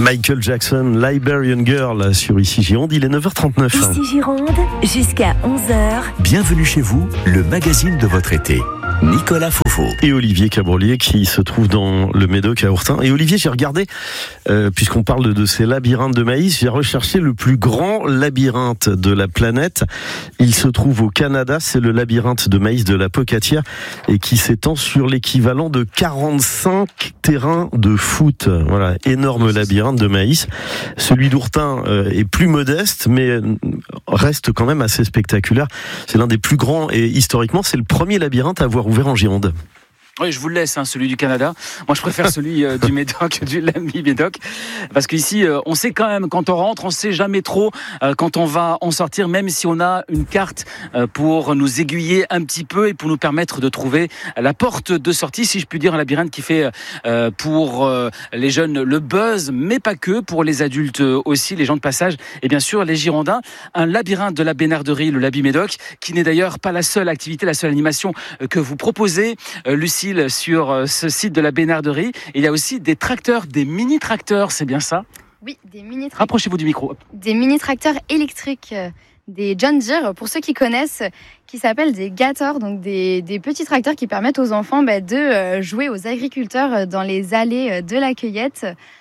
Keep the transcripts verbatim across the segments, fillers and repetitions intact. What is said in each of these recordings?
Michael Jackson, Liberian Girl sur Ici Gironde, il est neuf heures trente-neuf. Ici Gironde, jusqu'à onze heures. Bienvenue chez vous, le magazine de votre été. Nicolas Fofo. Et Olivier Cabrolier qui se trouve dans le Médoc à Ourtin. Et Olivier, j'ai regardé, euh, puisqu'on parle de, de ces labyrinthes de maïs, j'ai recherché le plus grand labyrinthe de la planète. Il se trouve au Canada, c'est le labyrinthe de maïs de la Pocatière et qui s'étend sur l'équivalent de quarante-cinq terrains de foot. Voilà, énorme labyrinthe de maïs. Celui d'Ourtin euh, est plus modeste, mais reste quand même assez spectaculaire. C'est l'un des plus grands et historiquement, c'est le premier labyrinthe à avoir ouvert en Gironde. Oui, je vous le laisse, hein, celui du Canada. Moi, je préfère celui euh, du Médoc, du Lamy Médoc. Parce qu'ici, euh, on sait quand même, quand on rentre, on sait jamais trop euh, quand on va en sortir, même si on a une carte euh, pour nous aiguiller un petit peu et pour nous permettre de trouver la porte de sortie, si je puis dire, un labyrinthe qui fait euh, pour euh, les jeunes le buzz, mais pas que, pour les adultes aussi, les gens de passage et bien sûr les Girondins. Un labyrinthe de la Bénarderie, le Lamy Médoc, qui n'est d'ailleurs pas la seule activité, la seule animation que vous proposez, euh, Lucie, sur ce site de la Bénarderie. Il y a aussi des tracteurs, des mini-tracteurs, c'est bien ça ? Oui, des mini-tracteurs. Rapprochez-vous du micro. Des mini-tracteurs électriques, des John Deere, pour ceux qui connaissent, qui s'appellent des Gator, donc des, des petits tracteurs qui permettent aux enfants bah, de jouer aux agriculteurs dans les allées de la cueillette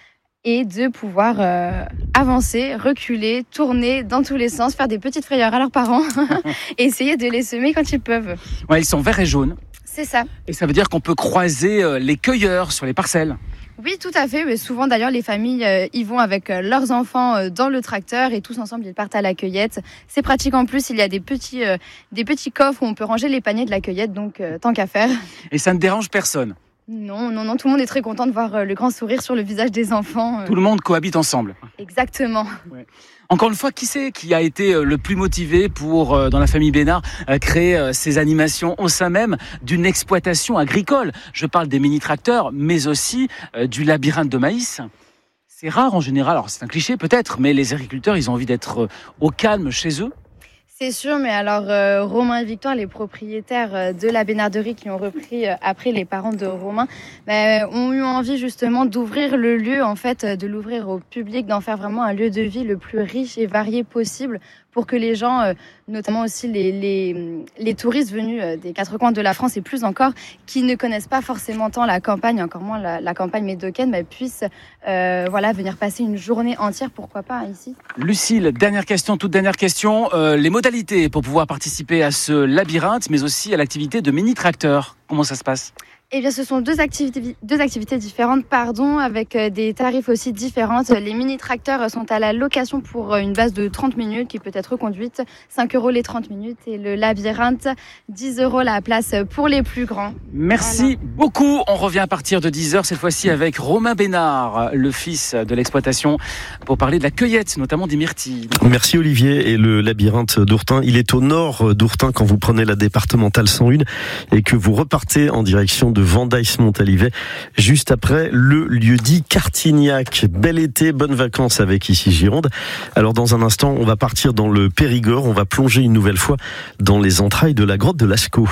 et de pouvoir euh, avancer, reculer, tourner dans tous les sens, faire des petites frayeurs à leurs parents et essayer de les semer quand ils peuvent. Ouais, ils sont verts et jaunes. C'est ça. Et ça veut dire qu'on peut croiser les cueilleurs sur les parcelles. Oui, tout à fait. Mais souvent, d'ailleurs, les familles euh, y vont avec euh, leurs enfants euh, dans le tracteur et tous ensemble, ils partent à la cueillette. C'est pratique en plus. Il y a des petits, euh, des petits coffres où on peut ranger les paniers de la cueillette, donc euh, tant qu'à faire. Et ça ne dérange personne ? Non, non, non. Tout le monde est très content de voir euh, le grand sourire sur le visage des enfants. Tout le monde cohabite ensemble. Exactement. Ouais. Encore une fois, qui c'est qui a été le plus motivé pour, dans la famille Bénard, créer ces animations au sein même d'une exploitation agricole ? Je parle des mini-tracteurs, mais aussi du labyrinthe de maïs. C'est rare en général, alors c'est un cliché peut-être, mais les agriculteurs, ils ont envie d'être au calme chez eux. C'est sûr, mais alors euh, Romain et Victoire, les propriétaires euh, de la Bénarderie qui ont repris euh, après les parents de Romain, bah, ont eu envie justement d'ouvrir le lieu, en fait, de l'ouvrir au public, d'en faire vraiment un lieu de vie le plus riche et varié possible pour que les gens, euh, notamment aussi les, les, les touristes venus euh, des quatre coins de la France et plus encore, qui ne connaissent pas forcément tant la campagne, encore moins la, la campagne médocaine, bah, puissent euh, voilà, venir passer une journée entière, pourquoi pas, ici. Lucille, dernière question, toute dernière question, euh, les modalités pour pouvoir participer à ce labyrinthe, mais aussi à l'activité de mini-tracteur, comment ça se passe ? Eh bien, ce sont deux activités, deux activités différentes, pardon, avec des tarifs aussi différents. Les mini-tracteurs sont à la location pour une base de trente minutes qui peut être reconduite, cinq euros les trente minutes, et le labyrinthe, dix euros la place pour les plus grands. Merci voilà. beaucoup. On revient à partir de dix heures, cette fois-ci avec Romain Bénard, le fils de l'exploitation, pour parler de la cueillette, notamment des myrtilles. Merci Olivier. Et le labyrinthe d'Ourtin, il est au nord d'Ourtin quand vous prenez la départementale cent un et que vous repartez en direction de Vendaille-Montalivet, juste après le lieu-dit Cartignac. Bel été, bonnes vacances avec Ici Gironde. Alors dans un instant, on va partir dans le Périgord, on va plonger une nouvelle fois dans les entrailles de la grotte de Lascaux.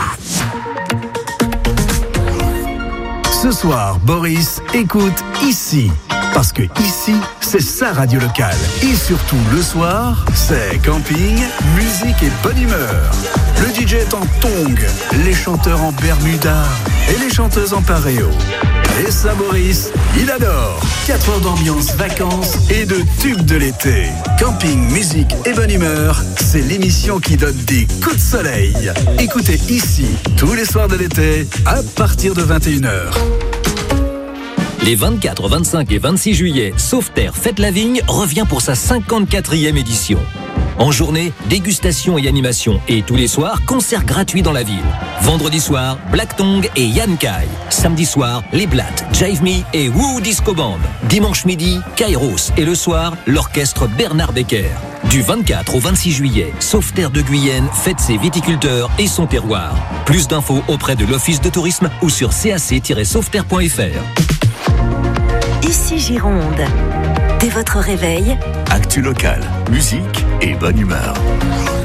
Ce soir, Boris écoute Ici. Parce que ici, c'est sa radio locale. Et surtout, le soir, c'est camping, musique et bonne humeur. Le D J est en tongs, les chanteurs en bermuda et les chanteuses en paréo. Et ça, Boris, il adore. quatre heures d'ambiance, vacances et de tubes de l'été. Camping, musique et bonne humeur, c'est l'émission qui donne des coups de soleil. Écoutez Ici, tous les soirs de l'été, à partir de vingt et une heures. Les vingt-quatre, vingt-cinq et vingt-six juillet, Sauveterre Fête la Vigne revient pour sa cinquante-quatrième édition. En journée, dégustation et animation. Et tous les soirs, concerts gratuits dans la ville. Vendredi soir, Black Tongue et Yann Kai. Samedi soir, Les Blattes, Jive Me et Woo Disco Band. Dimanche midi, Kairos. Et le soir, l'orchestre Bernard Becker. Du vingt-quatre au vingt-six juillet, Sauveterre de Guyenne fête ses viticulteurs et son terroir. Plus d'infos auprès de l'Office de tourisme ou sur c a c tiret sauveterre point f r. Ici Gironde. Dès votre réveil, actu local, musique et bonne humeur.